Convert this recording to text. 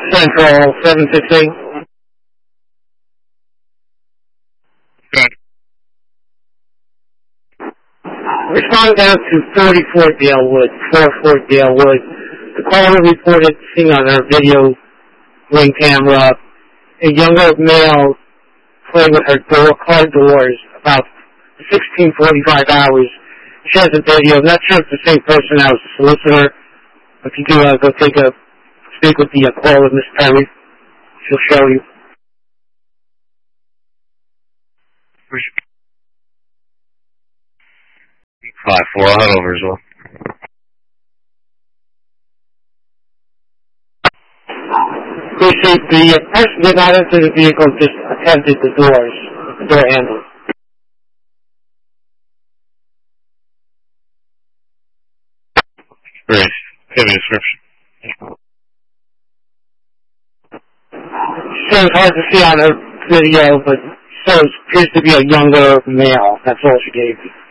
Central 768. Good. Respond down to 44 Dalewood, 44 Dalewood. The caller reported seeing on her video ring camera a younger male playing with her car doors about 16:45 hours. She has a video. I'm not sure if it's the same person as the solicitor. If you do go speak with the caller, Miss Perry, she'll show you. 5-4, I'll head over as well. The person did not enter the vehicle, just attempted the doors, the door handle. Great. Give me a description. So it's hard to see on her video, but so it appears to be a younger male. That's all she gave me.